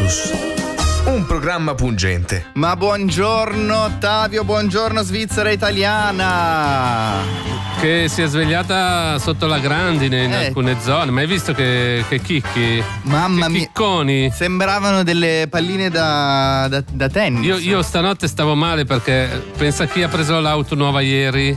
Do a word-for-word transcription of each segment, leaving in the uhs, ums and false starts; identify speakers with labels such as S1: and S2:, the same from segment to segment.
S1: Focus. Un programma pungente.
S2: Ma buongiorno Ottavio, buongiorno Svizzera italiana.
S3: Che si è svegliata sotto la grandine in
S2: Eh.
S3: alcune zone. Ma hai visto che, che chicchi?
S2: Mamma
S3: che
S2: mia.
S3: chicconi.
S2: Sembravano delle palline da, da, da tennis.
S3: Io, io stanotte stavo male perché pensa chi ha preso l'auto nuova ieri.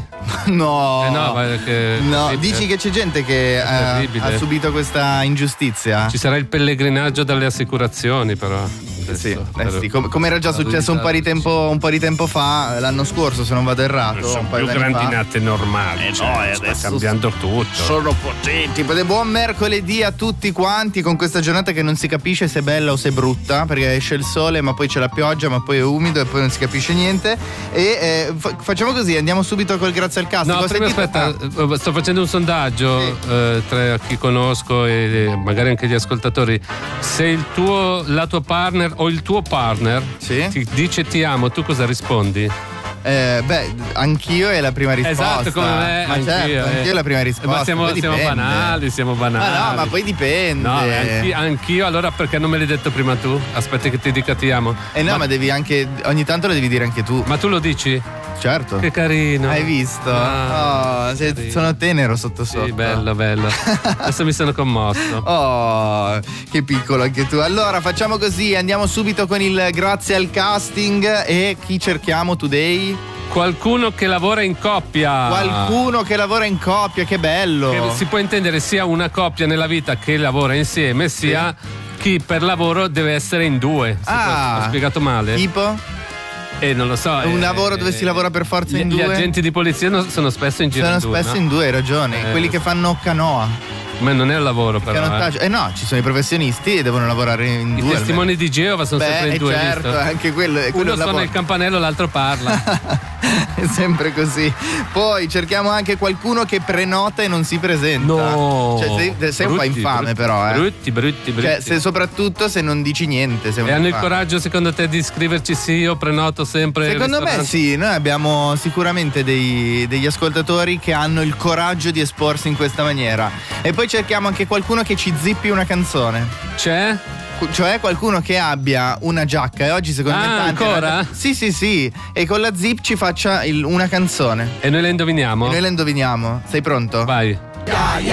S2: No,
S3: Eh no, ma che-
S2: no.
S3: che-
S2: Dici che c'è gente che eh,
S3: terribile.
S2: ha subito questa ingiustizia?
S3: Ci sarà il pellegrinaggio dalle assicurazioni, però.
S2: Sì,
S3: Adesso,
S2: eh
S3: per-
S2: sì, com- come era già successo un po' di tempo un po' di tempo fa, l'anno scorso, se non vado errato.
S3: Sono
S2: un paio
S3: più
S2: d'anni fa.
S3: grandinate normali.
S2: Eh
S3: cioè,
S2: no, e
S3: sta
S2: adesso
S3: cambiando tutto.
S2: Sono potenti. Buon mercoledì a tutti quanti con questa giornata che non si capisce se è bella o se è brutta, perché esce il sole ma poi c'è la pioggia ma poi è umido e poi non si capisce niente. E eh, fa- facciamo così, andiamo subito col grazie al cast.
S3: No,
S2: Ho
S3: prima
S2: sentito-
S3: aspetta,
S2: ah,
S3: sto facendo un sondaggio
S2: Sì.
S3: eh, tra chi conosco e e magari anche gli ascoltatori. Se il tuo, la tua partner o il tuo partner
S2: Sì.
S3: ti dice ti amo, tu cosa rispondi?
S2: eh, beh, anch'io è la prima risposta.
S3: Esatto, come me,
S2: ma
S3: anch'io,
S2: certo,
S3: eh.
S2: anch'io è la prima risposta.
S3: Ma siamo,
S2: poi
S3: siamo
S2: dipende.
S3: banali, siamo banali.
S2: Ma no, ma poi dipende.
S3: No, anch'io, anch'io, allora perché non me l'hai detto prima tu? Aspetti che ti dica ti amo.
S2: Eh no, ma, devi anche ogni tanto lo devi dire anche tu.
S3: Ma tu lo dici?
S2: Certo.
S3: Che carino.
S2: Hai visto?
S3: Ah,
S2: Oh, sei-
S3: carino.
S2: sono tenero sotto sotto.
S3: Sì, bello, bello. Adesso mi sono commosso.
S2: Oh, che piccolo anche tu. Allora facciamo così, andiamo subito con il grazie al casting. E chi cerchiamo today?
S3: Qualcuno che lavora in coppia.
S2: Qualcuno che lavora in coppia, che bello.
S3: Che si può intendere sia una coppia nella vita che lavora insieme, sia chi per lavoro deve essere in due. Si
S2: Ah.
S3: può- ho spiegato male?
S2: Tipo?
S3: Eh, non lo so.
S2: Un
S3: eh,
S2: lavoro dove si lavora per forza
S3: gli,
S2: in
S3: Gli
S2: due?
S3: agenti di polizia no- sono spesso in giro
S2: Sono
S3: in due,
S2: spesso
S3: no?
S2: in due, hai ragione.
S3: Eh,
S2: Quelli che fanno canoa.
S3: Ma non è un lavoro però.
S2: Canottaggio.
S3: Eh.
S2: Eh no, ci sono i professionisti e devono lavorare in
S3: I
S2: due.
S3: testimoni di Geova sono
S2: Beh,
S3: sempre in
S2: eh,
S3: due.
S2: certo,
S3: visto?
S2: anche quello, quello
S3: Uno
S2: è un
S3: suona
S2: lavoro.
S3: il campanello, l'altro parla.
S2: È sempre così. Poi cerchiamo anche qualcuno che prenota e non si presenta. Cioè, sei, sei un po'
S3: Brutti,
S2: infame,
S3: brutti,
S2: però, eh.
S3: Brutti, brutti, brutti.
S2: Cioè, se, soprattutto se non dici niente. Sei un
S3: E hanno il
S2: infame.
S3: coraggio, secondo te, di scriverci sì, io prenoto sempre. il
S2: Secondo me
S3: ristorante?
S2: sì, noi abbiamo sicuramente dei- degli ascoltatori che hanno il coraggio di esporsi in questa maniera. E poi cerchiamo anche qualcuno che ci zippi una canzone.
S3: C'è?
S2: Cioè qualcuno che abbia una giacca e oggi secondo me
S3: Ah,
S2: tanti
S3: ancora?
S2: hanno- Sì sì sì. E con la zip ci faccia il- una canzone
S3: E noi la indoviniamo?
S2: e noi la indoviniamo. Sei pronto?
S3: Vai.